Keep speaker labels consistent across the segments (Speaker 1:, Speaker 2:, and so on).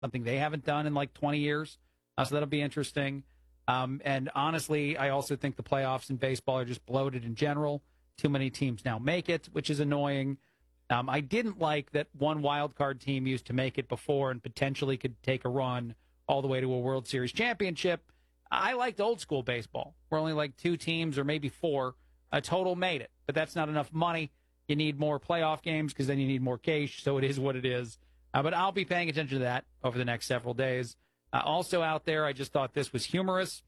Speaker 1: something they haven't done in like 20 years. So that'll be interesting. And honestly, I also think the playoffs in baseball are just bloated in general. Too many teams now make it, which is annoying. I didn't like that one wild card team used to make it before and potentially could take a run all the way to a World Series championship. I liked old school baseball, where only like 2 teams or maybe 4 total made it. But that's not enough money. You need more playoff games because then you need more cash, so it is what it is. But I'll be paying attention to that over the next several days. Also out there, I just thought this was humorous.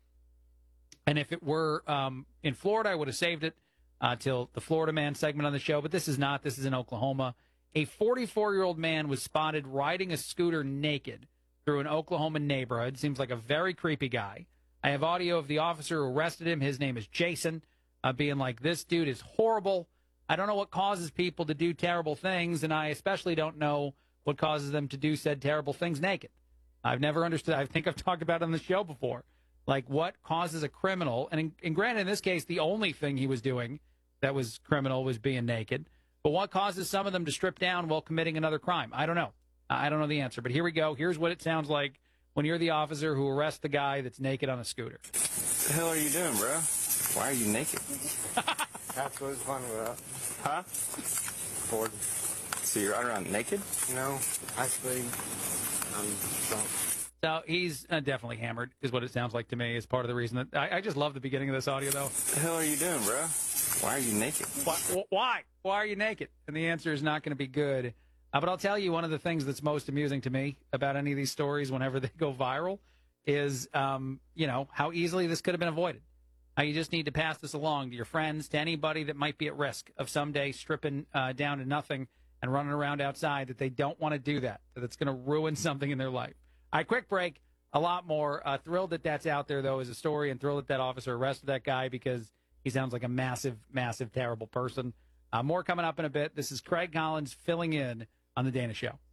Speaker 1: And if it were in Florida, I would have saved it till the Florida Man segment on the show. But this is not. This is in Oklahoma. A 44-year-old man was spotted riding a scooter naked through an Oklahoma neighborhood. Seems like a very creepy guy. I have audio of the officer who arrested him. His name is Jason, being like, this dude is horrible. I don't know what causes people to do terrible things, and I especially don't know what causes them to do said terrible things naked. I've never understood. I think I've talked about it on the show before. Like, what causes a criminal? And granted, in this case, the only thing he was doing that was criminal was being naked. But what causes some of them to strip down while committing another crime? I don't know. I don't know the answer. But here we go. Here's what it sounds like when you're the officer who arrests the guy that's naked on a scooter.
Speaker 2: What the hell are you doing, bro? Why are you naked?
Speaker 3: That's what's fun about.
Speaker 2: Huh?
Speaker 3: Bored.
Speaker 2: So you're out around naked?
Speaker 3: No, actually, I'm drunk.
Speaker 1: So he's definitely hammered, is what it sounds like to me, is part of the reason that I just love the beginning of this audio, though.
Speaker 2: What the hell are you doing, bro? Why are you naked?
Speaker 1: Why? Why are you naked? And the answer is not going to be good. But I'll tell you, one of the things that's most amusing to me about any of these stories whenever they go viral is, how easily this could have been avoided. You just need to pass this along to your friends, to anybody that might be at risk of someday stripping down to nothing and running around outside, that they don't want to do that it's going to ruin something in their life. All right, quick break. A lot more. Thrilled that that's out there, though, as a story, and thrilled that officer arrested that guy because he sounds like a massive, massive, terrible person. More coming up in a bit. This is Craig Collins filling in on The Dana Show.